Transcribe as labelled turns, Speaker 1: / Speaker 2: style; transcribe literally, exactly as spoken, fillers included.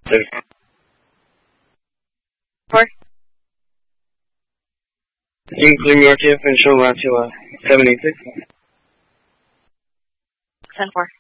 Speaker 1: Four.
Speaker 2: You can clear me R T F and show around to uh, seven eight six.
Speaker 1: Ten four.